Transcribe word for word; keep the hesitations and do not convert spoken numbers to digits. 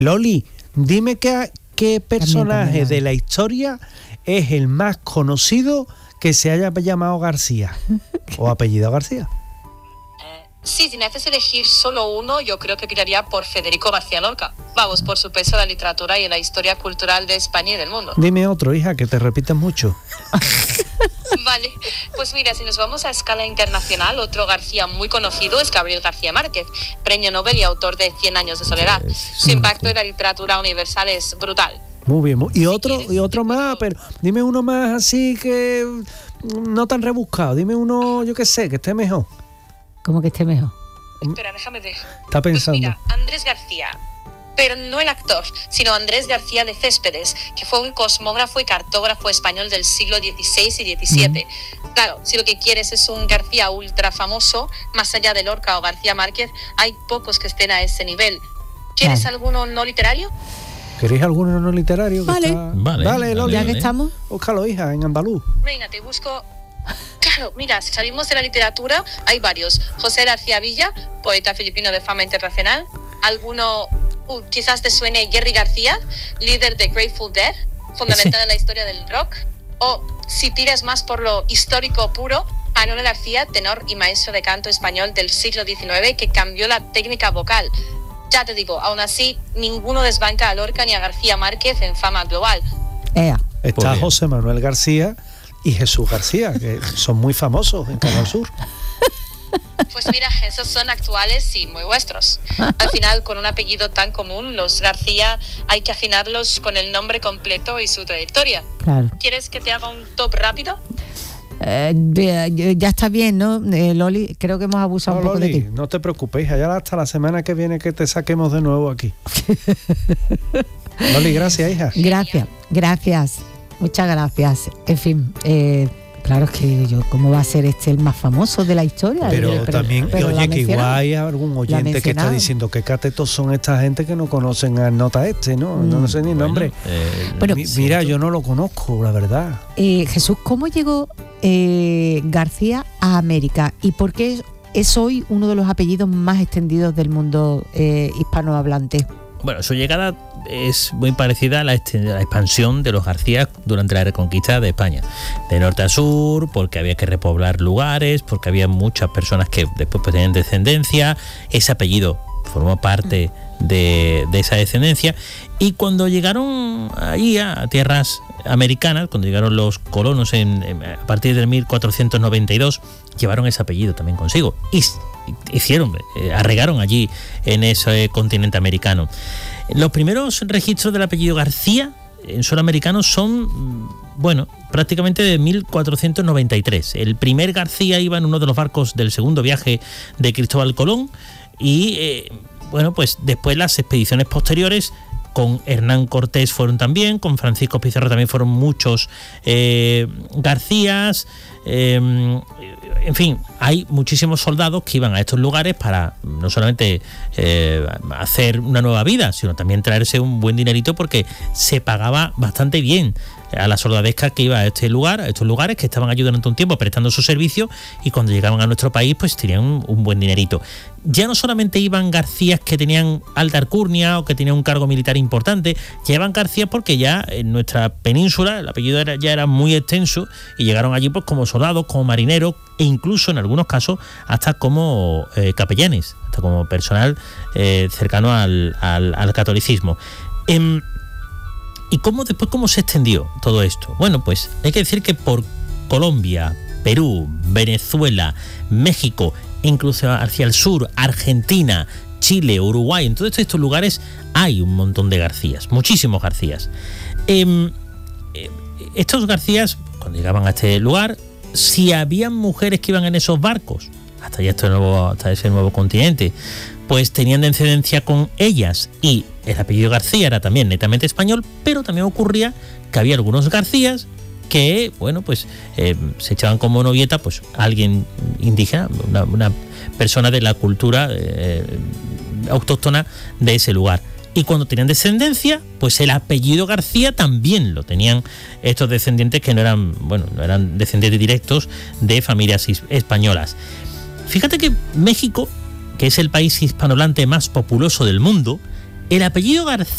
Loli, dime qué, qué personaje también, también, de la historia es el más conocido que se haya llamado García o apellido García. Sí, si necesitas elegir solo uno, yo creo que tiraría por Federico García Lorca. Vamos, por su peso en la literatura y en la historia cultural de España y del mundo. Dime otro, hija, que te repites mucho. Vale, pues mira, si nos vamos a escala internacional, otro García muy conocido es Gabriel García Márquez, premio Nobel y autor de Cien años de soledad. Su impacto en la literatura universal es brutal. Muy bien, y otro, y otro más, pero dime uno más así que no tan rebuscado, dime uno, yo qué sé, que esté mejor. ¿Cómo que esté mejor? Espera, déjame ver. Está pensando. Pues mira, Andrés García, pero no el actor, sino Andrés García de Céspedes, que fue un cosmógrafo y cartógrafo español del siglo dieciséis y diecisiete. Mm. Claro, si lo que quieres es un García ultra famoso, más allá de Lorca o García Márquez, hay pocos que estén a ese nivel. ¿Quieres vale. alguno no literario? ¿Queréis alguno no literario? Vale. Está... Vale, vale, Loli. Ya vale. que estamos. Búscalo, hija, en andaluz. Venga, te busco... Claro, mira, si salimos de la literatura, hay varios. José García Villa, poeta filipino de fama internacional. Alguno, uh, quizás te suene Jerry García, líder de Grateful Dead, fundamental en la historia del rock. O, si tiras más por lo histórico puro, Manuel García, tenor y maestro de canto español del siglo diecinueve, que cambió la técnica vocal. Ya te digo, aún así, ninguno desbanca a Lorca ni a García Márquez en fama global. Ea. Está José Manuel García y Jesús García, que son muy famosos en Canal Sur. Pues mira, esos son actuales y muy vuestros. Al final, con un apellido tan común, los García hay que afinarlos con el nombre completo y su trayectoria. Claro. ¿Quieres que te haga un top rápido? Eh, ya está bien, ¿no, eh, Loli? Creo que hemos abusado no, un poco Loli, de ti. No te preocupes, allá hasta la semana que viene que te saquemos de nuevo aquí. Loli, gracias, hija. Gracias, gracias. Muchas gracias. En fin, eh, claro, es que yo, ¿cómo va a ser este el más famoso de la historia? Pero, pero también, pero oye, que igual hay algún oyente que está diciendo que catetos son esta gente que no conocen al nota este, ¿no? Mm. No, no sé ni el nombre. Bueno, eh, bueno, Mi, mira, yo no lo conozco, la verdad. Eh, Jesús, ¿cómo llegó eh, García a América? ¿Y por qué es, es hoy uno de los apellidos más extendidos del mundo eh, hispanohablante? Bueno, su llegada es muy parecida a la, a la expansión de los García durante la reconquista de España, de norte a sur, porque había que repoblar lugares, porque había muchas personas que después pues, tenían descendencia. Ese apellido formó parte de, de esa descendencia, y cuando llegaron ahí a tierras americanas, cuando llegaron los colonos en, en, a partir del mil cuatrocientos noventa y dos, llevaron ese apellido también consigo y hicieron, eh, arraigaron allí en ese continente americano. Los primeros registros del apellido García en suelo americano son, bueno, prácticamente de mil cuatrocientos noventa y tres. El primer García iba en uno de los barcos del segundo viaje de Cristóbal Colón, y eh, bueno, pues después las expediciones posteriores con Hernán Cortés fueron también, con Francisco Pizarro también fueron muchos eh, Garcías. Eh, en fin, hay muchísimos soldados que iban a estos lugares para no solamente eh, hacer una nueva vida, sino también traerse un buen dinerito, porque se pagaba bastante bien a la soldadesca que iba a este lugar, a estos lugares, que estaban allí durante un tiempo prestando su servicio, y cuando llegaban a nuestro país pues tenían un, un buen dinerito. Ya no solamente iban Garcías que tenían alta alcurnia o que tenían un cargo militar importante, ya iban Garcías porque ya en nuestra península el apellido era, ya era muy extenso, y llegaron allí pues como soldados, como marineros, e incluso en algunos casos hasta como eh, capellanes, hasta como personal eh, cercano al, al, al catolicismo. Eh, ¿Y cómo después cómo se extendió todo esto? Bueno, pues hay que decir que por Colombia, Perú, Venezuela, México, incluso hacia el sur, Argentina, Chile, Uruguay, en todos estos lugares hay un montón de Garcías, muchísimos Garcías. Eh, eh, estos Garcías, cuando llegaban a este lugar, si habían mujeres que iban en esos barcos, hasta ya este nuevo, hasta ese nuevo continente, pues tenían descendencia con ellas, y el apellido García era también netamente español, pero también ocurría que había algunos Garcías que, bueno, pues eh, se echaban como novieta pues alguien indígena, una, una persona de la cultura eh, autóctona de ese lugar. Y cuando tenían descendencia, pues el apellido García también lo tenían estos descendientes que no eran, bueno, no eran descendientes directos de familias españolas. Fíjate que México, que es el país hispanohablante más populoso del mundo, el apellido García